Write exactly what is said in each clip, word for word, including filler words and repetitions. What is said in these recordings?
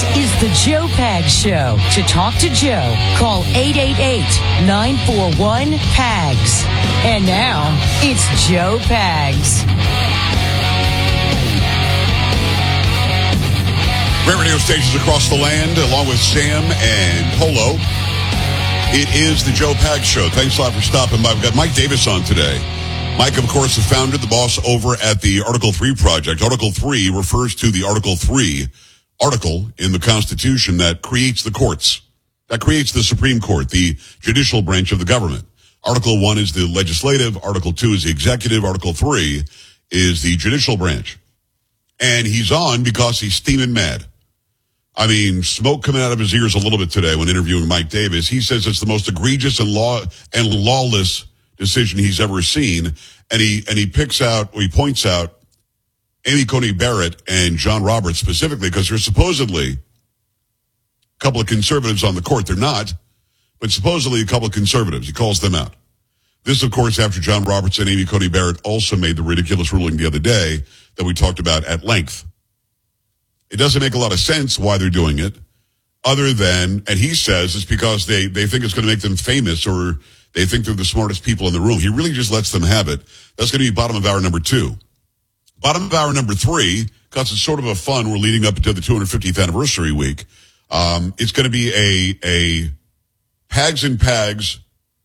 is the Joe Pags Show. To talk to Joe, call eight eight eight, nine four one, P A G S. And now, it's Joe Pags. Great radio stations across the land, along with Sam and Polo. It is the Joe Pags Show. Thanks a lot for stopping by. We've got Mike Davis on today. Mike, of course, the founder, the boss over at the Article three Project. Article three refers to the Article three article in the Constitution that creates the courts, that creates the Supreme Court, the judicial branch of the government. Article one is the legislative. Article two is the executive. Article three is the judicial branch. And he's on because he's steaming mad. I mean, smoke coming out of his ears a little bit today when interviewing Mike Davis. He says it's the most egregious and law and lawless decision he's ever seen. And he, and he picks out, or he points out Amy Coney Barrett and John Roberts specifically because they're supposedly a couple of conservatives on the court. They're not, but supposedly a couple of conservatives. He calls them out. This, of course, after John Roberts and Amy Coney Barrett also made the ridiculous ruling the other day that we talked about at length. It doesn't make a lot of sense why they're doing it, other than, and he says it's because they, they think it's going to make them famous or they think they're the smartest people in the room. He really just lets them have it. That's going to be bottom of hour number two. Bottom of hour number three, because it's sort of a fun, we're leading up to the two hundred fiftieth anniversary week. Um, it's going to be a, a Pags and Pags,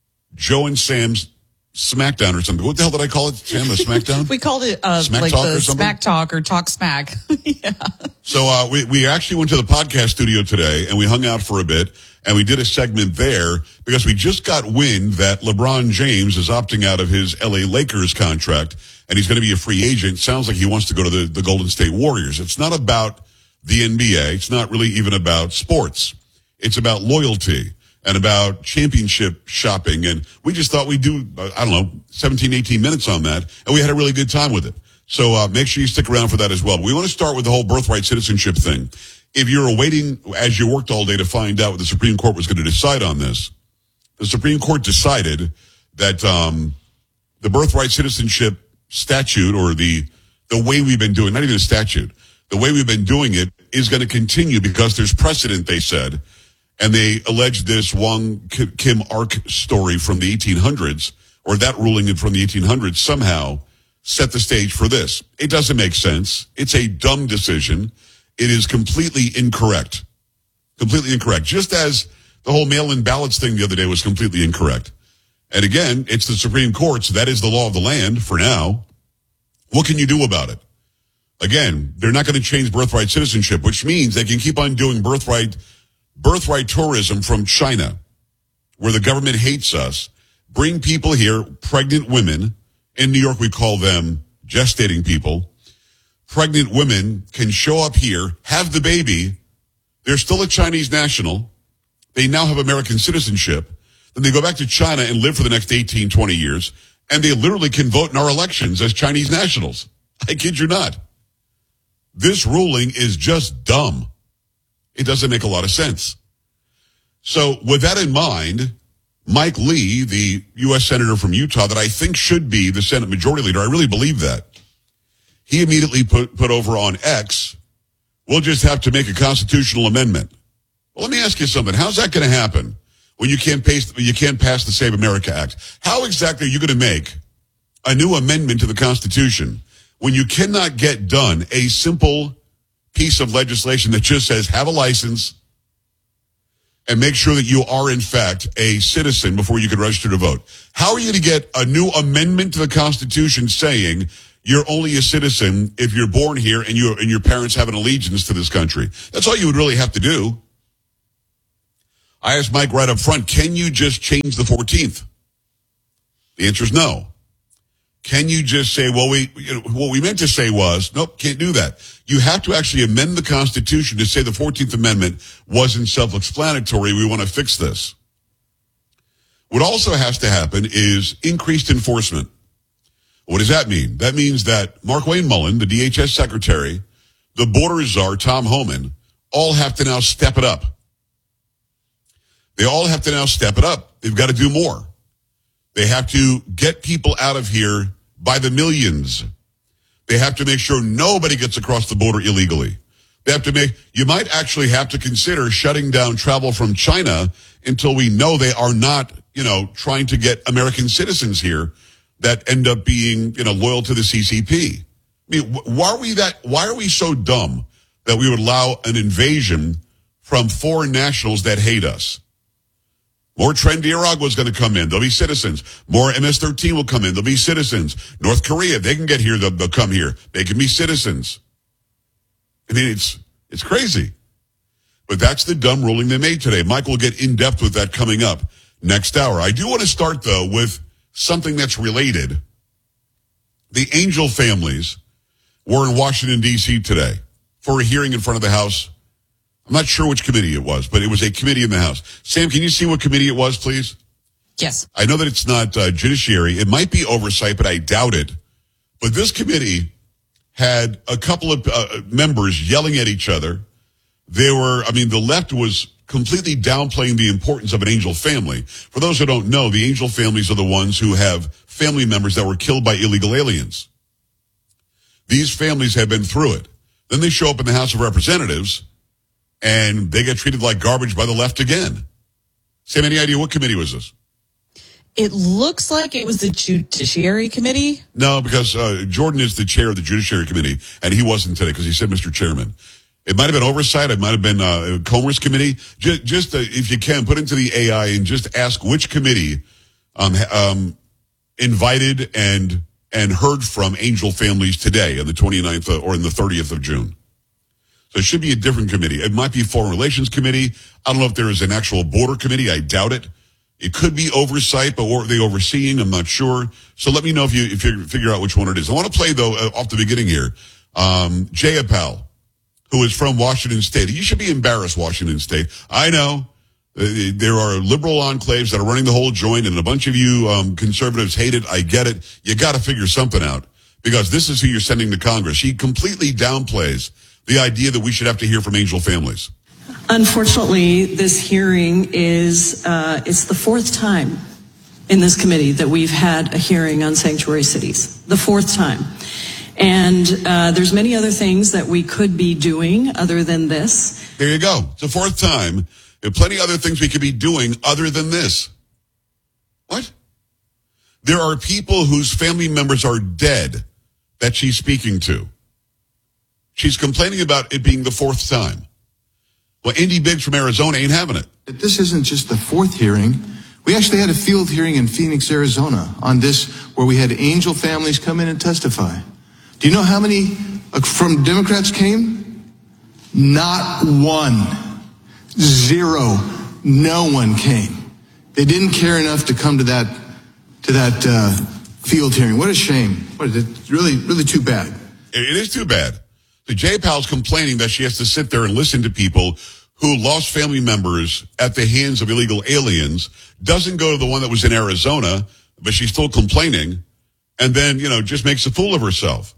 Joe and Sam's Smackdown or something. What the hell did I call it, Sam? A Smackdown? We called it uh, like the Smack Talk or Talk Smack. Yeah. So uh, we, we actually went to the podcast studio today and we hung out for a bit and we did a segment there because we just got wind that LeBron James is opting out of his L A Lakers contract and he's going to be a free agent. Sounds like he wants to go to the, the Golden State Warriors. It's not about the N B A. It's not really even about sports. It's about loyalty and about championship shopping. And we just thought we'd do, I don't know, seventeen, eighteen minutes on that. And we had a really good time with it. So uh, make sure you stick around for that as well. But we want to start with the whole birthright citizenship thing. If you're waiting as you worked all day to find out what the Supreme Court was going to decide on this, the Supreme Court decided that um, the birthright citizenship statute or the the way we've been doing, not even a statute, the way we've been doing it is going to continue because there's precedent, they said. And they alleged this Wong Kim Ark story from the eighteen hundreds, or that ruling from the eighteen hundreds somehow set the stage for this. It doesn't make sense. It's a dumb decision. It is completely incorrect. Completely incorrect. Just as the whole mail-in ballots thing the other day was completely incorrect. And again, it's the Supreme Court, so that is the law of the land for now. What can you do about it? Again, they're not going to change birthright citizenship, which means they can keep on doing birthright birthright tourism from China, where the government hates us, bring people here, pregnant women. In New York, we call them gestating people. Pregnant women can show up here, have the baby. They're still a Chinese national. They now have American citizenship. Then they go back to China and live for the next eighteen, twenty years, and they literally can vote in our elections as Chinese nationals. I kid you not. This ruling is just dumb. It doesn't make a lot of sense. So with that in mind, Mike Lee, the U S Senator from Utah that I think should be the Senate Majority Leader, I really believe that, he immediately put, put over on X, we'll just have to make a constitutional amendment. Well, let me ask you something. How's that going to happen when you can't pass, you can't pass the Save America Act? How exactly are you going to make a new amendment to the Constitution when you cannot get done a simple piece of legislation that just says have a license and make sure that you are in fact a citizen before you can register to vote? How are you going to get a new amendment to the Constitution saying you're only a citizen if you're born here and you and your parents have an allegiance to this country? That's all you would really have to do. I asked Mike right up front, can you just change the fourteenth? The answer is no. Can you just say, well, we, you know, what we meant to say was, nope, can't do that. You have to actually amend the Constitution to say the fourteenth Amendment wasn't self-explanatory. We want to fix this. What also has to happen is increased enforcement. What does that mean? That means that Mark Wayne Mullen, the D H S Secretary, the border czar, Tom Homan, all have to now step it up. They all have to now step it up. They've got to do more. They have to get people out of here by the millions. They have to make sure nobody gets across the border illegally. They have to make, you might actually have to consider shutting down travel from China until we know they are not, you know, trying to get American citizens here that end up being, you know, loyal to the C C P. I mean, why are we that, why are we so dumb that we would allow an invasion from foreign nationals that hate us? More Tren de Aragua is going to come in. They'll be citizens. More M S thirteen will come in. They'll be citizens. North Korea, they can get here. They'll, they'll come here. They can be citizens. I mean, it's, it's crazy. But that's the dumb ruling they made today. Mike will get in depth with that coming up next hour. I do want to start, though, with something that's related. The Angel families were in Washington, D C today for a hearing in front of the House. I'm not sure which committee it was, but it was a committee in the House. Sam, can you see what committee it was, please? Yes. I know that it's not uh, judiciary. It might be oversight, but I doubt it. But this committee had a couple of uh, members yelling at each other. They were, I mean, the left was completely downplaying the importance of an angel family. For those who don't know, the angel families are the ones who have family members that were killed by illegal aliens. These families have been through it. Then they show up in the House of Representatives, and they get treated like garbage by the left again. Sam, any idea what committee was this? It looks like it was the Judiciary Committee. No, because uh, Jordan is the chair of the Judiciary Committee, and he wasn't today because he said Mister Chairman. It might have been oversight. It might have been uh, Comer's committee. Just, just uh, if you can, put into the A I and just ask which committee um, um, invited and and heard from angel families today on the twenty-ninth or in the thirtieth of June. So it should be a different committee. It might be Foreign Relations Committee. I don't know if there is an actual border committee. I doubt it. It could be oversight, but or they overseeing. I'm not sure. So let me know if you if you figure out which one it is. I want to play, though, uh, off the beginning here. Um, Jayapal, who is from Washington State. You should be embarrassed, Washington State. I know uh, there are liberal enclaves that are running the whole joint, and a bunch of you um, conservatives hate it. I get it. You got to figure something out, because this is who you're sending to Congress. He completely downplays the idea that we should have to hear from angel families. Unfortunately, this hearing is, uh, it's the fourth time in this committee that we've had a hearing on sanctuary cities. The fourth time. And uh, there's many other things that we could be doing other than this. There you go. It's the fourth time. There are plenty of other things we could be doing other than this. What? There are people whose family members are dead that she's speaking to. She's complaining about it being the fourth time. Well, Indy Biggs from Arizona ain't having it. This isn't just the fourth hearing. We actually had a field hearing in Phoenix, Arizona on this, where we had angel families come in and testify. Do you know how many uh, from Democrats came? Not one. Zero. No one came. They didn't care enough to come to that to that uh, field hearing. What a shame. What is it? Really, really too bad. It is too bad. The Jayapal's complaining that she has to sit there and listen to people who lost family members at the hands of illegal aliens, doesn't go to the one that was in Arizona, but she's still complaining, and then, you know, just makes a fool of herself.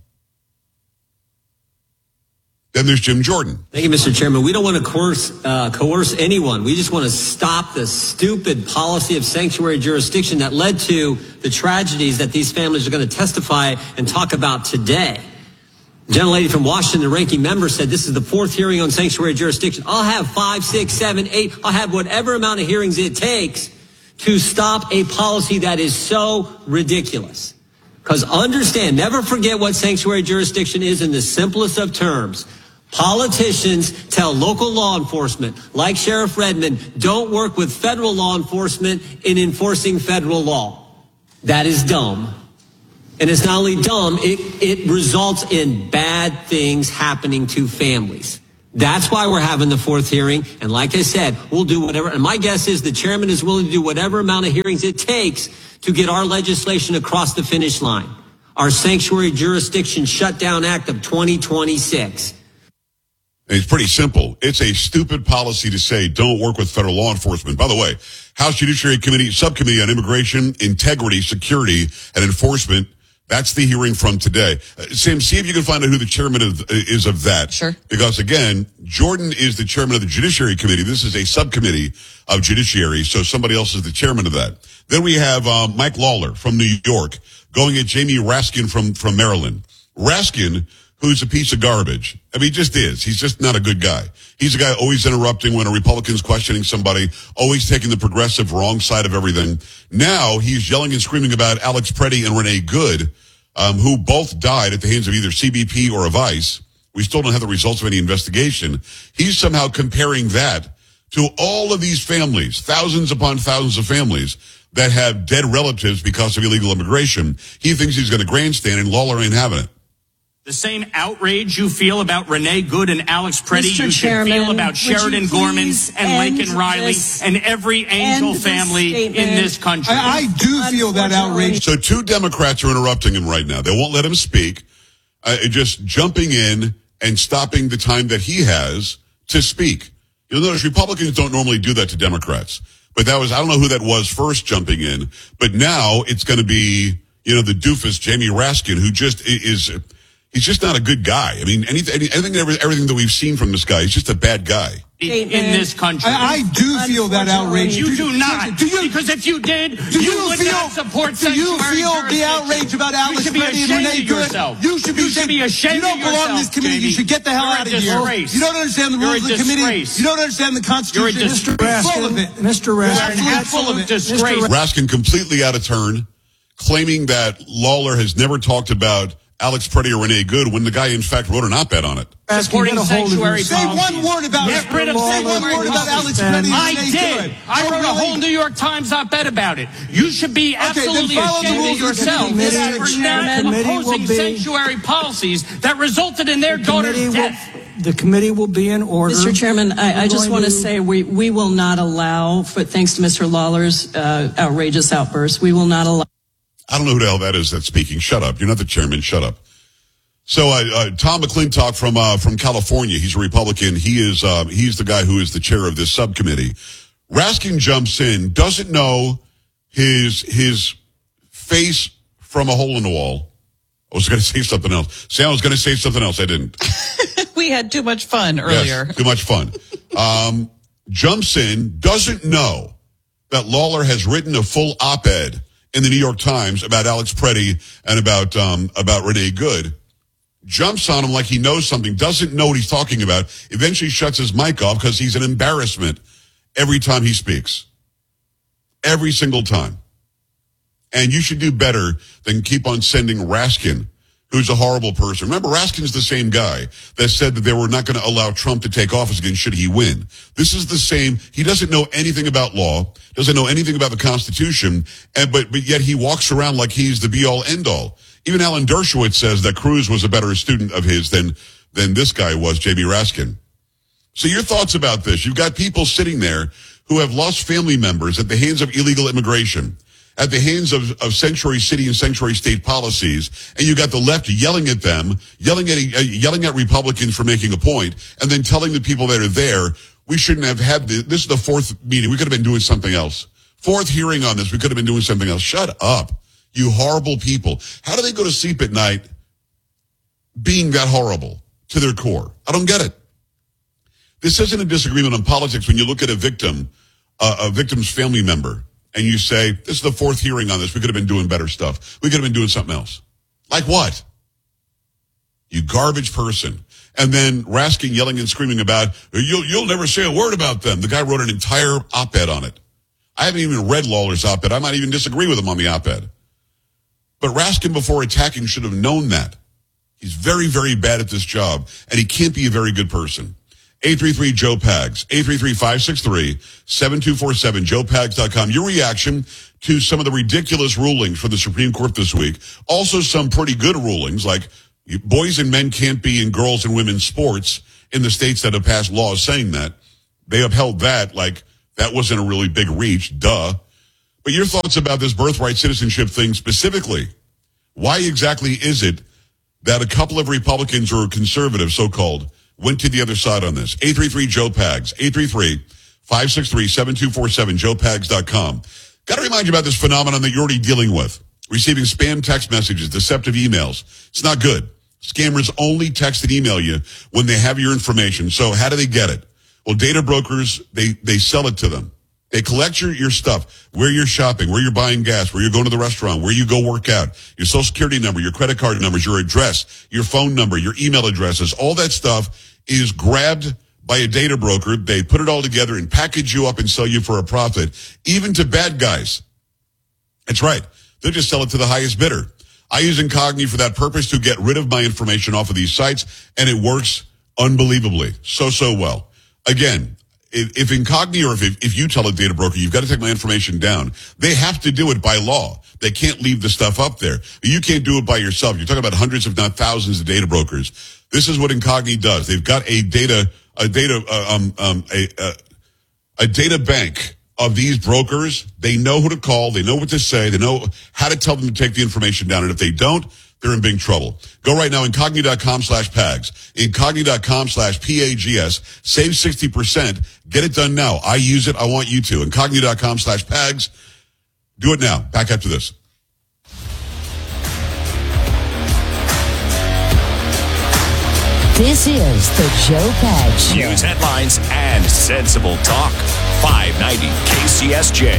Then there's Jim Jordan. Thank you, Mister Chairman. We don't want to coerce, uh, coerce anyone. We just want to stop the stupid policy of sanctuary jurisdiction that led to the tragedies that these families are going to testify and talk about today. The gentlelady from Washington, the ranking member, said this is the fourth hearing on sanctuary jurisdiction. I'll have five, six, seven, eight. I'll have whatever amount of hearings it takes to stop a policy that is so ridiculous. Because understand, never forget what sanctuary jurisdiction is in the simplest of terms. Politicians tell local law enforcement, like Sheriff Redmond, don't work with federal law enforcement in enforcing federal law. That is dumb. And it's not only dumb, it, it results in bad things happening to families. That's why we're having the fourth hearing. And like I said, we'll do whatever. And my guess is the chairman is willing to do whatever amount of hearings it takes to get our legislation across the finish line. Our Sanctuary Jurisdiction Shutdown Act of twenty twenty-six. It's pretty simple. It's a stupid policy to say don't work with federal law enforcement. By the way, House Judiciary Committee Subcommittee on Immigration, Integrity, Security, and Enforcement. That's the hearing from today. Uh, Sam, see if you can find out who the chairman of, uh, is of that. Sure. Because, again, Jordan is the chairman of the Judiciary Committee. This is a subcommittee of Judiciary, so somebody else is the chairman of that. Then we have um, Mike Lawler from New York going at Jamie Raskin from, from Maryland. Raskin, who's a piece of garbage. I mean, he just is. He's just not a good guy. He's a guy always interrupting when a Republican's questioning somebody, always taking the progressive wrong side of everything. Now he's yelling and screaming about Alex Preddy and Renee Good, um, who both died at the hands of either C B P or a vice. We still don't have the results of any investigation. He's somehow comparing that to all of these families, thousands upon thousands of families that have dead relatives because of illegal immigration. He thinks he's going to grandstand, and Lawler ain't having it. The same outrage you feel about Renee Good and Alex Preddy, Mister you Chairman, should feel about Sheridan Gorman and Laken Riley and every Angel family in this country. I, I do feel that outrage. So two Democrats are interrupting him right now. They won't let him speak, uh, just jumping in and stopping the time that he has to speak. You'll notice Republicans don't normally do that to Democrats. But that was, I don't know who that was first jumping in, but now it's going to be, you know, the doofus Jamie Raskin, who just is, he's just not a good guy. I mean, anything, anything, everything that we've seen from this guy, he's just a bad guy. In this country. I, I do feel that outrage. You do not. Do you, because if you did, do you, you would feel, not support Do you feel the outrage about Alex Preddy and Renee Good? You should be, you should be ashamed. You don't belong yourself, in this committee. Jamie. You should get the hell You're out of here. You don't understand the You're rules of the committee. You don't understand the Constitution. You're a dis- Mister Raskin, Mister Raskin, You're full of disgrace. Raskin completely out of turn, claiming that Lawler has never talked about Alex Preddy or Renee Good when the guy, in fact, wrote an op-ed on it. Supporting sanctuary Say one word about Get rid of Say one word about Alex Preddy and I Renee did. Good. I Oh, wrote a really? whole New York Times op-ed about it. You should be absolutely then follow the ashamed of rules of the yourself committee. for Mister not Chairman, opposing will be- sanctuary policies that resulted in their The daughter's committee death. will, the committee will be in order. Mister Chairman, I, I just We're want to going say we, we will not allow, for, thanks to Mister Lawler's uh, outrageous outburst, we will not allow. I don't know who the hell that is that's speaking. Shut up. You're not the chairman. Shut up. So uh, uh, Tom McClintock from uh, from California, he's a Republican. He is uh, he's the guy who is the chair of this subcommittee. Raskin jumps in, doesn't know his his face from a hole in the wall. I was going to say something else. Sam, I was going to say something else. I didn't. We had too much fun earlier. Yes, too much fun. Um, jumps in, doesn't know that Lawler has written a full op-ed in the New York Times about Alex Preddy and about um, about Renee Good. Jumps on him like he knows something, doesn't know what he's talking about, eventually shuts his mic off because he's an embarrassment every time he speaks. Every single time. And you should do better than keep on sending Raskin, who's a horrible person. Remember, Raskin's the same guy that said that they were not going to allow Trump to take office again should he win. This is the same. He doesn't know anything about law, doesn't know anything about the Constitution, and but, but yet he walks around like he's the be-all, end-all. Even Alan Dershowitz says that Cruz was a better student of his than, than this guy was, J B Raskin. So your thoughts about this? You've got people sitting there who have lost family members at the hands of illegal immigration, at the hands of, of sanctuary city and sanctuary state policies, and you got the left yelling at them, yelling at uh, yelling at Republicans for making a point, and then telling the people that are there, we shouldn't have had this. This is the fourth meeting. We could have been doing something else. Fourth hearing on this. We could have been doing something else. Shut up. You horrible people. How do they go to sleep at night being that horrible to their core? I don't get it. This isn't a disagreement on politics when you look at a victim, uh, a victim's family member, and you say, this is the fourth hearing on this. We could have been doing better stuff. We could have been doing something else. Like what? You garbage person. And then Raskin yelling and screaming about, you'll, you'll never say a word about them. The guy wrote an entire op-ed on it. I haven't even read Lawler's op-ed. I might even disagree with him on the op-ed. But Raskin, before attacking, should have known that. He's very, very bad at this job, and he can't be a very good person. eight three three, Joe Pags, eight three three, five six three, seven two four seven, joe pags dot com. Your reaction to some of the ridiculous rulings from the Supreme Court this week. Also some pretty good rulings, like boys and men can't be in girls and women's sports in the states that have passed laws saying that. They upheld that like that wasn't a really big reach, duh. But your thoughts about this birthright citizenship thing specifically. Why exactly is it that a couple of Republicans or conservatives, so-called, went to the other side on this? eight three three, Joe Pags, eight three three, five six three, seven two four seven, joe pags dot com. Got to remind you about this phenomenon that you're already dealing with. Receiving spam text messages, deceptive emails. It's not good. Scammers only text and email you when they have your information. So how do they get it? Well, data brokers, they, they sell it to them. They collect your, your stuff, where you're shopping, where you're buying gas, where you're going to the restaurant, where you go work out, your social security number, your credit card numbers, your address, your phone number, your email addresses. All that stuff is grabbed by a data broker. They put it all together and package you up and sell you for a profit, even to bad guys. That's right. They'll just sell it to the highest bidder. I use Incogni for that purpose, to get rid of my information off of these sites, and it works unbelievably. So, so well. Again, if, if Incogni or if, if you tell a data broker, you've got to take my information down, they have to do it by law. They can't leave the stuff up there. You can't do it by yourself. You're talking about hundreds, if not thousands, of data brokers. This is what Incogni does. They've got a data, a data, uh, um, um, a, uh, a data bank of these brokers. They know who to call. They know what to say. They know how to tell them to take the information down. And if they don't, they're in big trouble. Go right now, Incogni.com slash PAGS. Incogni.com slash P A G S. Save sixty percent. Get it done now. I use it. I want you to. Incogni.com slash PAGS. Do it now. Back after this. This is the Joe Pags Show. News headlines and sensible talk. five ninety K C S J.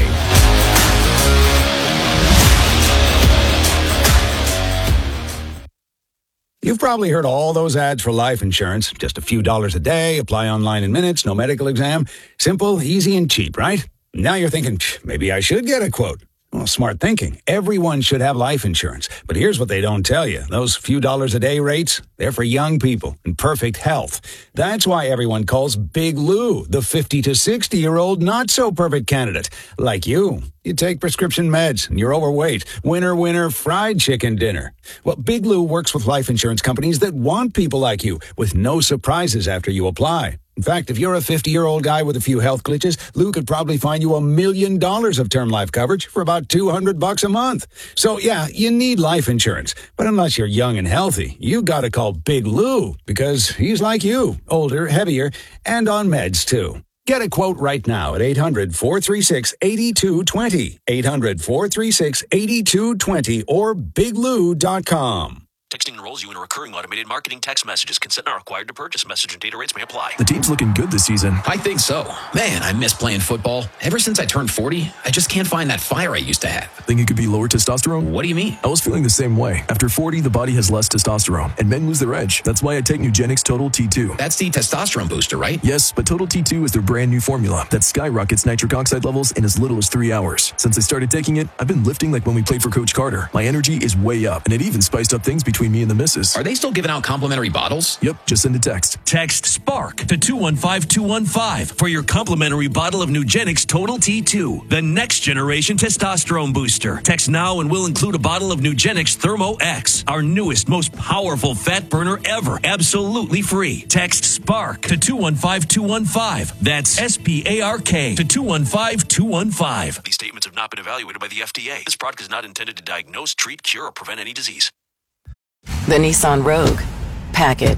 You've probably heard all those ads for life insurance. Just a few dollars a day, apply online in minutes, no medical exam. Simple, easy, and cheap, right? Now you're thinking, maybe I should get a quote. Well, smart thinking. Everyone should have life insurance. But here's what they don't tell you. Those few dollars a day rates, they're for young people in perfect health. That's why everyone calls Big Lou the fifty to sixty-year-old not-so-perfect candidate. Like you. You take prescription meds and you're overweight. Winner, winner, fried chicken dinner. Well, Big Lou works with life insurance companies that want people like you with no surprises after you apply. In fact, if you're a fifty-year-old guy with a few health glitches, Lou could probably find you a million dollars of term life coverage for about two hundred bucks a month. So, yeah, you need life insurance. But unless you're young and healthy, you gotta call Big Lou because he's like you, older, heavier, and on meds, too. Get a quote right now at eight hundred, four three six, eight two two zero, eight hundred, four three six, eight two two zero, or big lou dot com. Texting enrolls you in a recurring automated marketing text messages. Consent not required to purchase. Message and data rates may apply. The team's looking good this season. I think so. Man, I miss playing football. Ever since I turned forty, I just can't find that fire I used to have. Think it could be lower testosterone? What do you mean? I was feeling the same way. After forty, the body has less testosterone, and men lose their edge. That's why I take Nugenix Total T two. That's the testosterone booster, right? Yes, but Total T two is their brand new formula that skyrockets nitric oxide levels in as little as three hours. Since I started taking it, I've been lifting like when we played for Coach Carter. My energy is way up, and it even spiced up things between me and the missus. Are they still giving out complimentary bottles? Yep, just send a text. Text SPARK to two one five two one five for your complimentary bottle of Nugenix Total T two, the next generation testosterone booster. Text now and we'll include a bottle of Nugenix Thermo X, our newest, most powerful fat burner ever, absolutely free. Text SPARK to two one five two one five. That's S P A R K to two one five two one five. These statements have not been evaluated by the F D A. This product is not intended to diagnose, treat, cure, or prevent any disease. The Nissan Rogue. Pack it.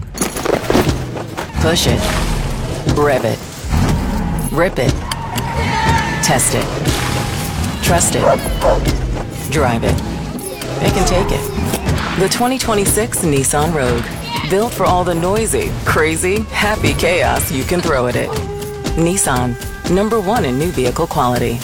Push it. Rev it. Rip it. Test it. Trust it. Drive it. It can take it. The twenty twenty-six Nissan Rogue. Built for all the noisy, crazy, happy chaos you can throw at it. Nissan. Number one in new vehicle quality.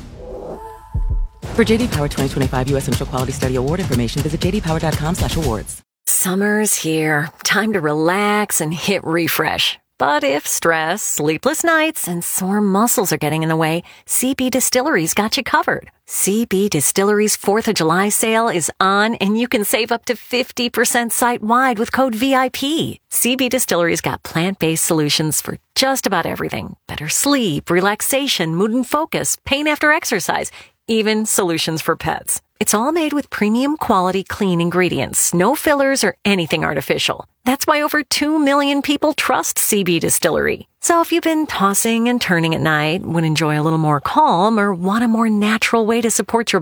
For J D Power twenty twenty-five U S Central Quality Study Award information, visit j d power dot com slash awards. Summer's here. Time to relax and hit refresh. But if stress, sleepless nights, and sore muscles are getting in the way, C B Distillery's got you covered. C B Distillery's fourth of July sale is on, and you can save up to fifty percent site-wide with code V I P. C B Distillery's got plant-based solutions for just about everything. Better sleep, relaxation, mood and focus, pain after exercise, even solutions for pets. It's all made with premium quality clean ingredients, no fillers or anything artificial. That's why over two million people trust C B Distillery. So if you've been tossing and turning at night, would enjoy a little more calm, or want a more natural way to support your